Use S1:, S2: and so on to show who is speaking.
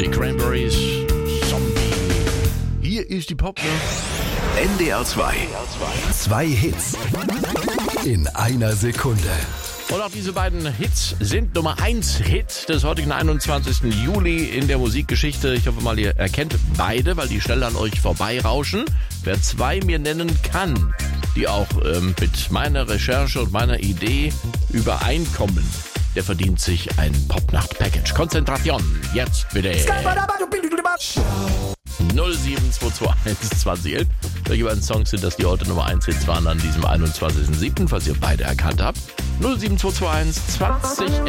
S1: Die Cranberries, Zombie. Hier ist die Pop, ne?
S2: NDR 2. Zwei Hits in einer Sekunde.
S1: Und auch diese beiden Hits sind Nummer 1 Hit des heutigen 21. Juli in der Musikgeschichte. Ich hoffe mal, ihr erkennt beide, weil die schnell an euch vorbeirauschen. Wer zwei mir nennen kann, die auch mit meiner Recherche und meiner Idee übereinkommen, der verdient sich ein Popnacht-Package. Konzentration, jetzt bitte. 07221 2011. Welche beiden Songs sind das, die heute Nummer 1 Hits waren an diesem 21.07., falls ihr beide erkannt habt? 07221 2011.